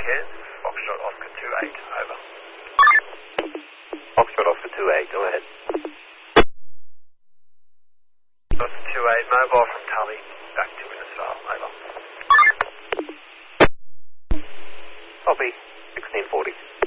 weekend. Foxtrot Oscar 28, over. Foxtrot Oscar 28, go ahead. Oscar 28, mobile from Tully, back to Innisfail, over. Copy, 1640.